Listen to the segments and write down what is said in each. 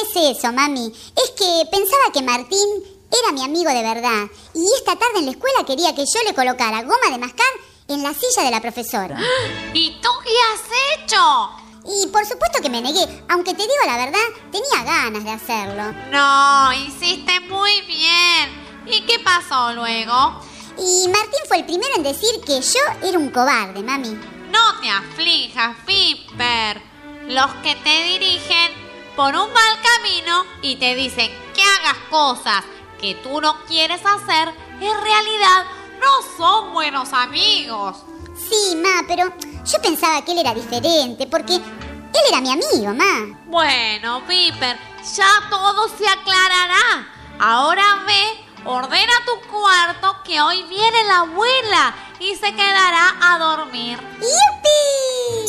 es eso, mami. Es que pensaba que Martín era mi amigo de verdad. Y esta tarde en la escuela quería que yo le colocara goma de mascar en la silla de la profesora. ¿Y tú qué has hecho? Y por supuesto que me negué. Aunque te digo la verdad, tenía ganas de hacerlo. No, hiciste muy bien. ¿Y qué pasó luego? Y Martín fue el primero en decir que yo era un cobarde, mami. No te aflijas, Piper. Los que te dirigen por un mal camino y te dicen que hagas cosas que tú no quieres hacer, en realidad no son buenos amigos. Sí, ma, pero yo pensaba que él era diferente, porque él era mi amigo, ma. Bueno, Piper, ya todo se aclarará. Ahora ve, ordena tu cuarto, que hoy viene la abuela y se quedará a dormir. ¡Yupi!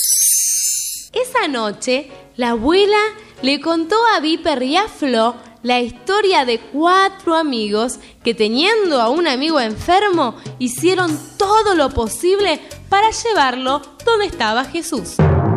Esa noche, la abuela le contó a Viper y a Flo la historia de 4 amigos que, teniendo a un amigo enfermo, hicieron todo lo posible para llevarlo donde estaba Jesús.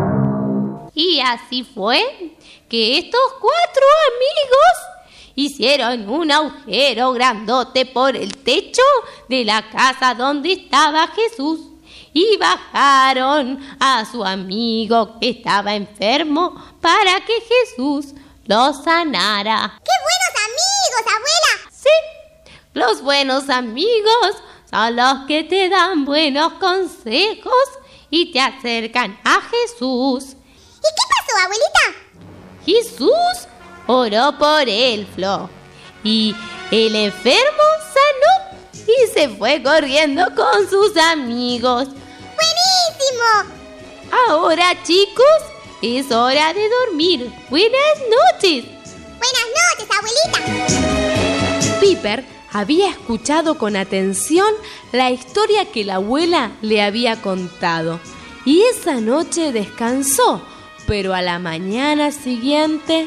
Y así fue que estos 4 amigos hicieron un agujero grandote por el techo de la casa donde estaba Jesús y bajaron a su amigo que estaba enfermo para que Jesús lo sanara. ¡Qué buenos amigos, abuela! Sí, los buenos amigos son los que te dan buenos consejos y te acercan a Jesús. ¿Y qué pasó, abuelita? Jesús oró por él, Flo, y el enfermo sanó y se fue corriendo con sus amigos. ¡Buenísimo! Ahora, chicos, es hora de dormir. Buenas noches. Buenas noches, abuelita. Piper había escuchado con atención la historia que la abuela le había contado y esa noche descansó, pero a la mañana siguiente...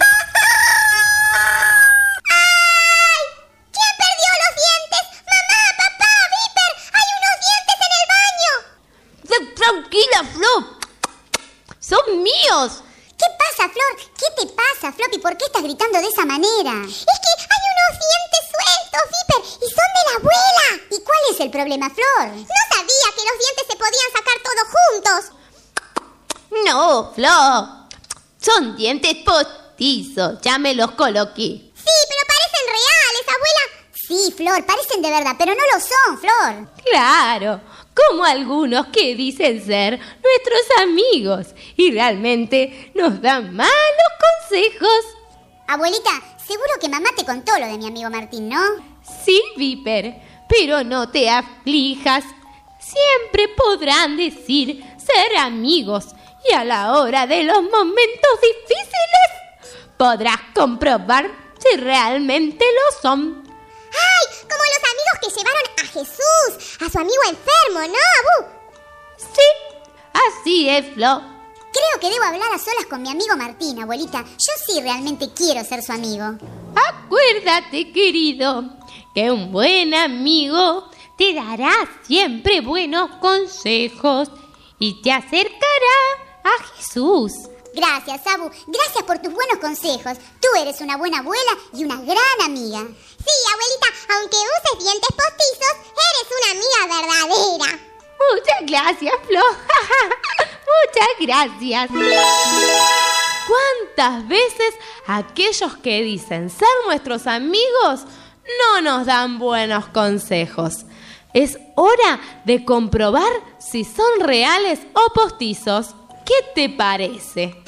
Tranquila, Flo. Son míos. ¿Qué pasa, Flor? ¿Qué te pasa, Floppy? ¿Por qué estás gritando de esa manera? Es que hay unos dientes sueltos, Viper, y son de la abuela. ¿Y cuál es el problema, Flor? No sabía que los dientes se podían sacar todos juntos. No, Flo. Son dientes postizos. Ya me los coloqué. Sí, pero parecen reales, abuela. Sí, Flor, parecen de verdad, pero no lo son, Flor. Claro, como algunos que dicen ser nuestros amigos y realmente nos dan malos consejos. Abuelita, seguro que mamá te contó lo de mi amigo Martín, ¿no? Sí, Viper, pero no te aflijas. Siempre podrán decir ser amigos y a la hora de los momentos difíciles podrás comprobar si realmente lo son. ¡Ay! Como los amigos que llevaron a Jesús, a su amigo enfermo, ¿no, Abu? Sí, así es, Flo. Creo que debo hablar a solas con mi amigo Martín, abuelita. Yo sí realmente quiero ser su amigo. Acuérdate, querido, que un buen amigo te dará siempre buenos consejos y te acercará a Jesús. Gracias, Abu. Gracias por tus buenos consejos. Tú eres una buena abuela y una gran amiga. Sí, abuelita, aunque uses dientes postizos, eres una amiga verdadera. Muchas gracias, Flo. Muchas gracias. ¿Cuántas veces aquellos que dicen ser nuestros amigos no nos dan buenos consejos? Es hora de comprobar si son reales o postizos. ¿Qué te parece?